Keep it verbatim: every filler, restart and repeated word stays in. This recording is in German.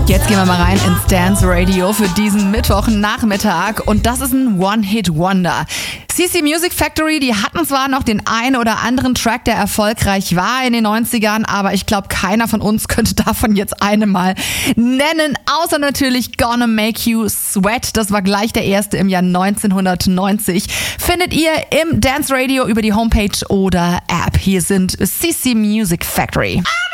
Jetzt gehen wir mal rein ins Dance Radio für diesen Mittwochnachmittag und das ist ein One-Hit-Wonder. C C Music Factory, die hatten zwar noch den einen oder anderen Track, der erfolgreich war in den neunzigern, aber ich glaube, keiner von uns könnte davon jetzt eine mal nennen, außer natürlich Gonna Make You Sweat. Das war gleich der erste im Jahr neunzehnhundertneunzig. Findet ihr im Dance Radio über die Homepage oder App. Hier sind C C Music Factory.